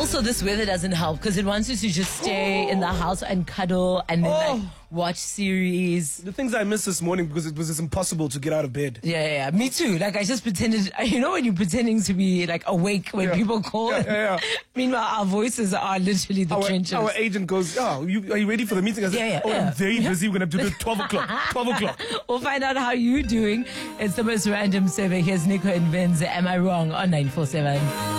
also this weather doesn't help because it wants you to just stay in the house and cuddle and then like watch series. The things I missed this morning because it was just impossible to get out of bed. Yeah. Me too. Like I just pretended, you know when you're pretending to be like awake when people call? Yeah. Meanwhile, our voices are literally the trenches. Our agent goes, are you ready for the meeting? I said, I'm very busy. We're going to have to do it 12 o'clock. 12 o'clock. We'll find out how you're doing. It's the most random survey. Here's Nico and Vince. Am I wrong? On 947.